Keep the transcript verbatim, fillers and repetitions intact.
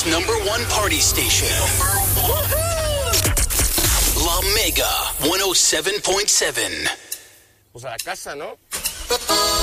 Toronto's number one party station. La Mega one oh seven point seven. Pues a la casa, ¿no?